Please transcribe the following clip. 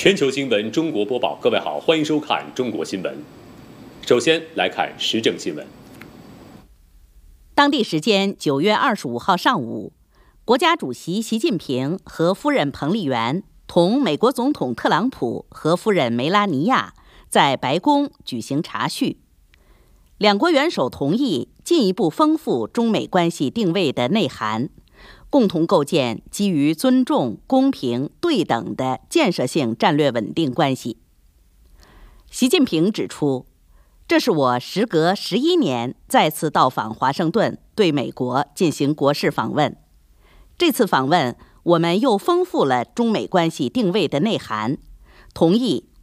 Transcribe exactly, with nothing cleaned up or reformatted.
全球新闻中国播报，各位好，欢迎收看中国新闻。首先来看时政新闻。 当地时间九月二十五号上午，国家主席习近平和夫人彭丽媛同美国总统特朗普和夫人梅拉尼亚在白宫举行茶叙。两国元首同意进一步丰富中美关系定位的内涵，共同构建基于尊重、公平、对等的建设性战略稳定关系。习近平指出，这是我时隔十一年再次到访华盛顿，对美国进行国事访问。这次访问，我们又丰富了中美关系定位的内涵，同意